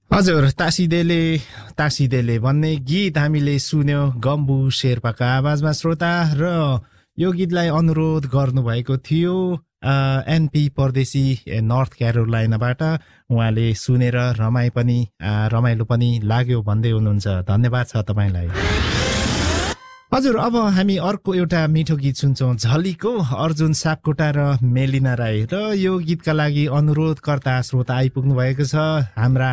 हजुर, तासिदेले भन्ने गीत हामीले सुन्यो गम्बु शेर्पाको आवाजमा श्रोता। र यो गीतलाई अनुरोध गर्नुभएको थियो एनपी परदेशी नर्थ क्यारोलाइनाबाट। उहाँले सुनेर रमाइलो पनि लाग्यो भन्दै हुनुहुन्छ। धन्यवाद छ तपाईँलाई। हजुर, अब हामी अर्को एउटा मिठो गीत सुन्छौँ, झलीको अर्जुन सापकोटा र मेलिना राई। र यो गीतका लागि अनुरोधकर्ता श्रोता आइपुग्नु भएको छ, हाम्रा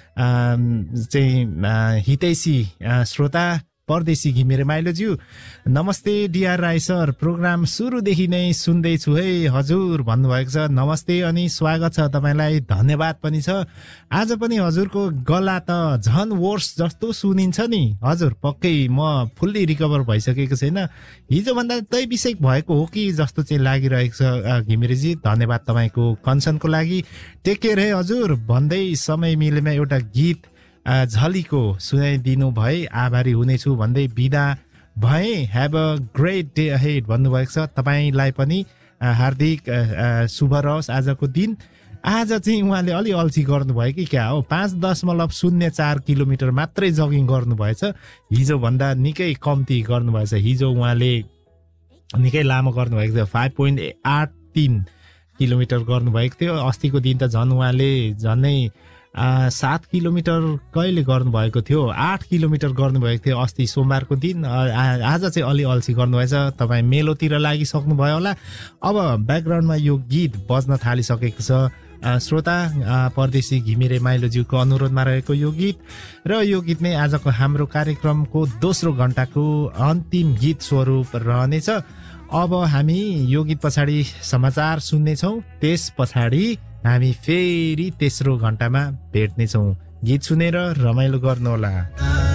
हितैषी श्रोता परदेशी घिमिरे माइलोज्यू। नमस्ते डिआर राई सर, प्रोग्राम सुरुदेखि नै सुन्दैछु है हजुर भन्नुभएको छ। नमस्ते अनि स्वागत छ तपाईँलाई, धन्यवाद पनि छ। आज पनि हजुरको गला त झन वर्स जस्तो सुनिन्छ नि। हजुर, पक्कै म फुल्ली रिकभर भइसकेको छैन, हिजोभन्दा दैविषेक भएको हो कि जस्तो चाहिँ लागिरहेको छ घिमिरेजी। धन्यवाद तपाईँको कन्सर्नको लागि। टेक केयर है हजुर भन्दै समय मिलेमा एउटा गीत झलीको सुनाइदिनु भए आभारी हुनेछु भन्दै बिदा भए। Have a great day ahead भन्नुभएको छ। तपाईँलाई पनि हार्दिक शुभ रहोस् आजको दिन। आज चाहिँ उहाँले अलि अल्छी गर्नुभयो कि क्या हो, 5.04 किलोमिटर मात्रै जगिङ गर्नुभएछ। हिजोभन्दा निकै कम्ती गर्नुभएछ। हिजो उहाँले निकै लामो गर्नुभएको थियो, 5.83 किलोमिटर गर्नुभएको थियो। अस्तिको दिन त झन् उहाँले झन्नै 7 किलोमिटर कहिले गर्नुभएको थियो, 8 किलोमिटर गर्नुभएको थियो अस्ति सोमबारको दिन। आज चाहिँ अलि अल्छी गर्नुभएछ। तपाईँ मेलोतिर लागिसक्नुभयो होला। अब ब्याकग्राउन्डमा यो गीत बज्न थालिसकेको छ श्रोता। परदेशी घिमिरे माइलोज्यूको अनुरोधमा रहेको यो गीत, र यो गीत नै आजको हाम्रो कार्यक्रमको दोस्रो घण्टाको अन्तिम गीत स्वरूप रहनेछ। अब हामी यो गीत पछाडि समाचार सुन्नेछौँ, त्यस पछाडि हामी फेरि तेस्रो घण्टामा भेट्नेछौँ। गीत सुनेर रमाइलो गर्नुहोला।